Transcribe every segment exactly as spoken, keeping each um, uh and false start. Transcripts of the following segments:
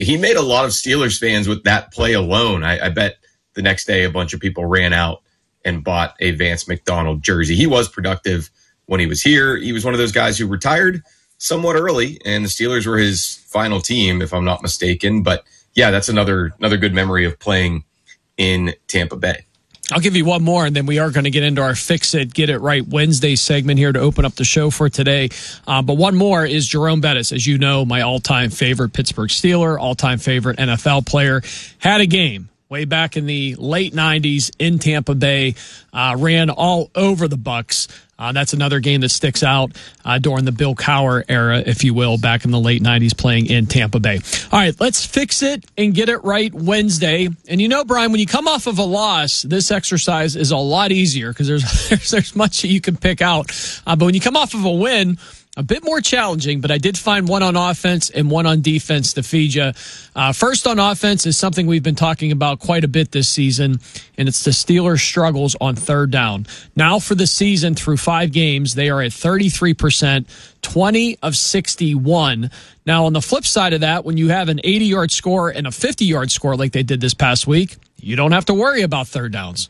he made a lot of Steelers fans with that play alone. I, I bet the next day a bunch of people ran out and bought a Vance McDonald jersey. He was productive when he was here. He was one of those guys who retired somewhat early, and the Steelers were his final team, if I'm not mistaken. But yeah, that's another another good memory of playing in Tampa Bay. I'll give you one more, and then we are going to get into our Fix It, Get It Right Wednesday segment here to open up the show for today. Uh, but one more is Jerome Bettis. As you know, my all-time favorite Pittsburgh Steeler, all-time favorite N F L player, had a game way back in the late nineties in Tampa Bay, uh, ran all over the Bucs. Uh, that's another game that sticks out uh, during the Bill Cowher era, if you will, back in the late nineties playing in Tampa Bay. All right, let's fix it and get it right Wednesday. And you know, Brian, when you come off of a loss, this exercise is a lot easier because there's, there's there's much that you can pick out. Uh, but when you come off of a win, a bit more challenging, but I did find one on offense and one on defense to feed you. Uh, first on offense is something we've been talking about quite a bit this season, and it's the Steelers' struggles on third down. Now for the season through five games, they are at thirty-three percent, twenty of sixty-one. Now on the flip side of that, when you have an eighty-yard score and a fifty-yard score like they did this past week, you don't have to worry about third downs.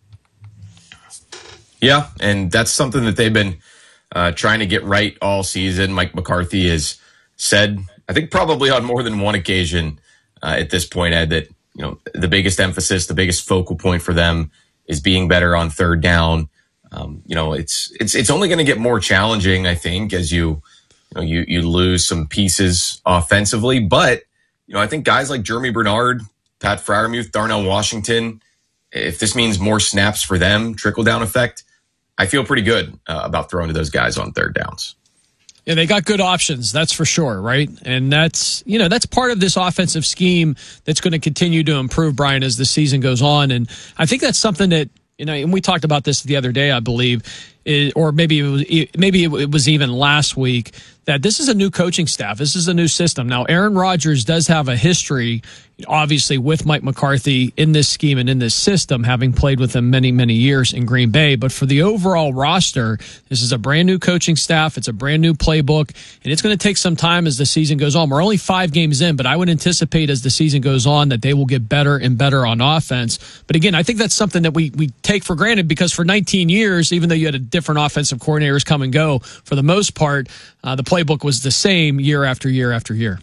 Yeah, and that's something that they've been Uh, trying to get right all season. Mike McCarthy has said, I think probably on more than one occasion uh, at this point, Ed, that you know the biggest emphasis, the biggest focal point for them is being better on third down. Um, you know, it's it's it's only going to get more challenging, I think, as you you know you you lose some pieces offensively. But you know, I think guys like Jeremy Bernard, Pat Freiermuth, Darnell Washington, if this means more snaps for them, trickle down effect, I feel pretty good uh, about throwing to those guys on third downs. Yeah, they got good options, that's for sure, right? And that's, you know, that's part of this offensive scheme that's going to continue to improve, Brian, as the season goes on. And I think that's something that, you know, and we talked about this the other day, I believe, it, or maybe it was, maybe it was even last week, that this is a new coaching staff. This is a new system. Now, Aaron Rodgers does have a history, obviously, with Mike McCarthy in this scheme and in this system, having played with him many, many years in Green Bay. But for the overall roster, this is a brand new coaching staff. It's a brand new playbook, and it's going to take some time as the season goes on. We're only five games in, but I would anticipate as the season goes on that they will get better and better on offense. But again, I think that's something that we, we take for granted because for nineteen years, even though you had a different offensive coordinators come and go, for the most part, uh, the playbook was the same year after year after year.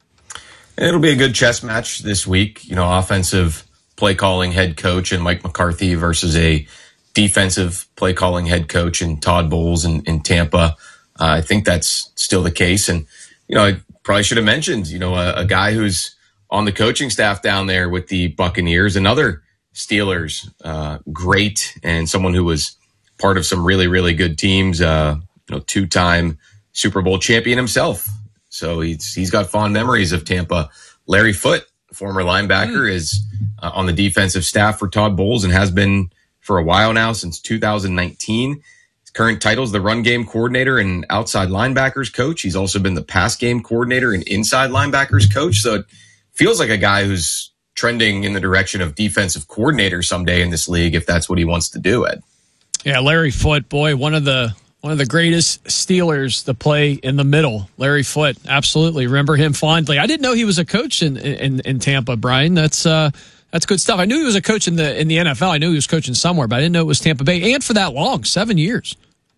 It'll be a good chess match this week. You know, offensive play calling head coach and Mike McCarthy versus a defensive play calling head coach and Todd Bowles in, in Tampa. Uh, I think that's still the case. And, you know, I probably should have mentioned, you know, a, a guy who's on the coaching staff down there with the Buccaneers, another Steelers uh, great, and someone who was part of some really, really good teams, uh, you know, two-time Super Bowl champion himself. So he's he's got fond memories of Tampa. Larry Foote, former linebacker, mm. is uh, on the defensive staff for Todd Bowles and has been for a while now, since two thousand nineteen. His current title is the run game coordinator and outside linebackers coach. He's also been the pass game coordinator and inside linebackers coach. So it feels like a guy who's trending in the direction of defensive coordinator someday in this league, if that's what he wants to do, Ed. Yeah, Larry Foote, boy, one of the One of the greatest Steelers to play in the middle, Larry Foote. Absolutely. Remember him fondly. I didn't know he was a coach in, in, in Tampa, Brian. That's uh, that's good stuff. I knew he was a coach in the in the N F L. I knew he was coaching somewhere, but I didn't know it was Tampa Bay, and for that long, seven years.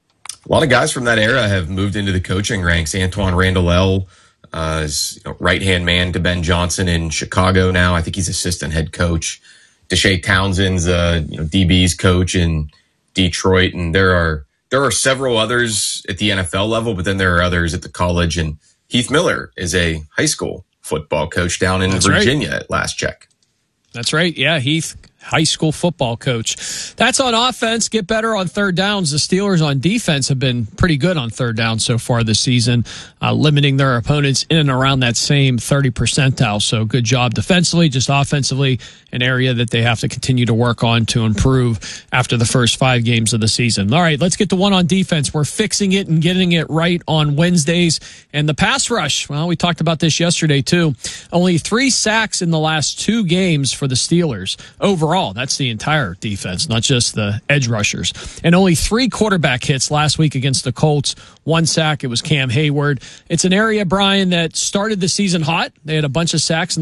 A lot of guys from that era have moved into the coaching ranks. Antoine Randall uh, is you know, right-hand man to Ben Johnson in Chicago now. I think he's assistant head coach. Deshae Townsend's uh, you know, D B's coach in Detroit, and there are There are several others at the N F L level, but then there are others at the college. And Heath Miller is a high school football coach down in That's Virginia right. at last check. That's right. Yeah, Heath, high school football coach. That's on offense. Get better on third downs. The Steelers on defense have been pretty good on third down so far this season, uh, limiting their opponents in and around that same thirty percentile. So good job defensively, just offensively, an area that they have to continue to work on to improve after the first five games of the season. All right, let's get to one on defense. We're fixing it and getting it right on Wednesdays. And the pass rush, well, we talked about this yesterday too. Only three sacks in the last two games for the Steelers overall. overall. That's the entire defense, not just the edge rushers. And only three quarterback hits last week against the Colts. One sack. It was Cam Hayward. It's an area, Brian, that started the season hot. They had a bunch of sacks in the